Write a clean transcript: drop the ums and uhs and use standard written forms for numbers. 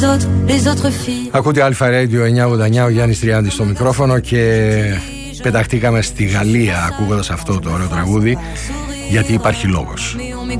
Ακούτε Αλφα Radio 989, ο Γιάννης Τριάντης στο μικρόφωνο και πεταχτήκαμε στη Γαλλία ακούγοντας αυτό το ωραίο τραγούδι, γιατί υπάρχει λόγος.